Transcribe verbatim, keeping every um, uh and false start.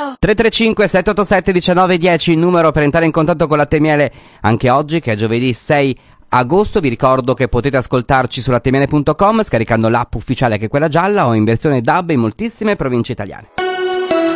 tre tre cinque sette otto sette uno nove uno zero, il numero per entrare in contatto con Latte e Miele anche oggi, che è giovedì sei agosto. Vi ricordo che potete ascoltarci su latte e miele punto com scaricando l'app ufficiale, che è quella gialla, o in versione D A B in moltissime province italiane.